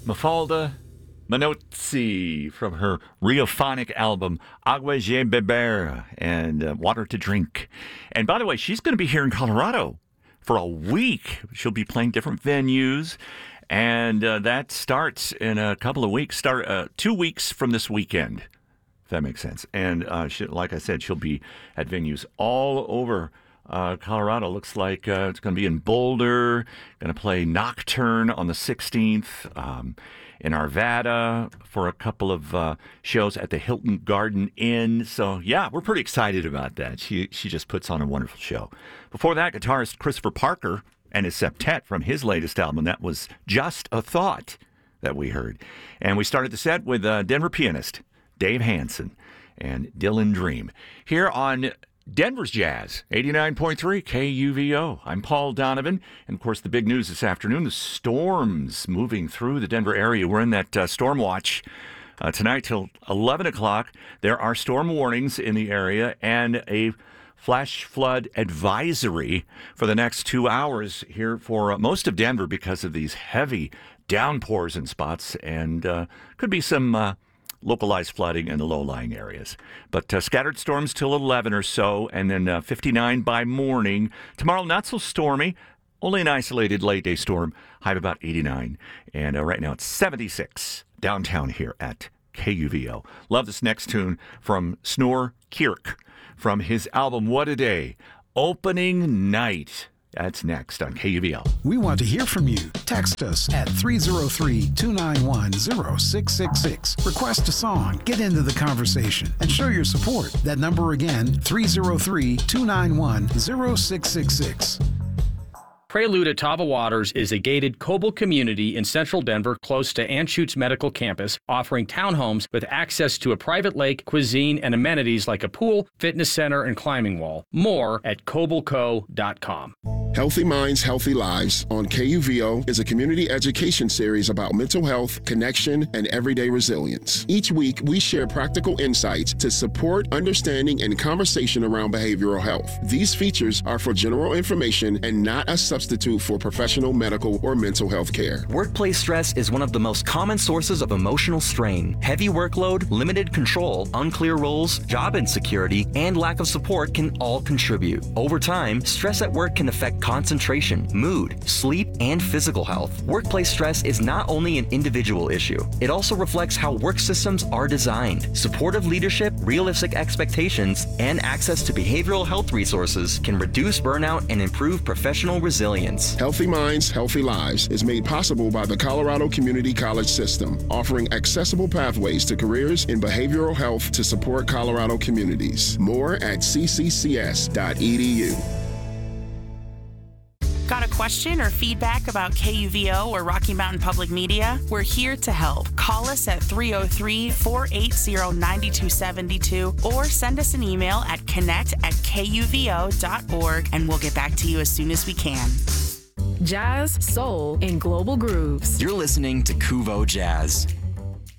Mafalda Manozzi from her Riophonic album Agua de Beber and Water to Drink. And by the way, she's going to be here in Colorado for a week. She'll be playing different venues, and that starts in a couple of weeks, 2 weeks from this weekend, if that makes sense. And like I said, she'll be at venues all over Colorado. Looks like it's going to be in Boulder, going to play Nocturne on the 16th, in Arvada for a couple of shows at the Hilton Garden Inn. So, yeah, we're pretty excited about that. She just puts on a wonderful show. Before that, guitarist Christopher Parker and his septet from his latest album. That was Just a Thought that we heard. And we started the set with Denver pianist Dave Hansen and Dylan Dream. Here on Denver's Jazz, 89.3 KUVO. I'm Paul Donovan. And, of course, the big news this afternoon, the storms moving through the Denver area. We're in that storm watch tonight till 11 o'clock. There are storm warnings in the area and a flash flood advisory for the next 2 hours here for most of Denver because of these heavy downpours in spots. And could be some localized flooding in the low-lying areas. But scattered storms till 11 or so, and then 59 by morning. Tomorrow, not so stormy. Only an isolated late-day storm. High of about 89. And right now, it's 76 downtown here at KUVO. Love this next tune from Snoor Kirk from his album, What a Day. Opening Night. That's next on KUVO. We want to hear from you. Text us at 303-291-0666. Request a song, get into the conversation, and show your support. That number again, 303-291-0666. Prelude at Tava Waters is a gated Coble community in central Denver close to Anschutz Medical Campus, offering townhomes with access to a private lake, cuisine, and amenities like a pool, fitness center, and climbing wall. More at cobleco.com. Healthy Minds, Healthy Lives on KUVO is a community education series about mental health, connection, and everyday resilience. Each week, we share practical insights to support understanding and conversation around behavioral health. These features are for general information and not a substitute for professional medical or mental health care. Workplace stress is one of the most common sources of emotional strain. Heavy workload, limited control, unclear roles, job insecurity, and lack of support can all contribute. Over time, stress at work can affect concentration, mood, sleep, and physical health. Workplace stress is not only an individual issue, it also reflects how work systems are designed. Supportive leadership, realistic expectations, and access to behavioral health resources can reduce burnout and improve professional resilience. Healthy Minds, Healthy Lives is made possible by the Colorado Community College System, offering accessible pathways to careers in behavioral health to support Colorado communities. More at cccs.edu. Got a question or feedback about KUVO or Rocky Mountain Public Media? We're here to help. Call us at 303-480-9272 or send us an email at connect@kuvo.org and we'll get back to you as soon as we can. Jazz, soul, and global grooves. You're listening to KUVO Jazz.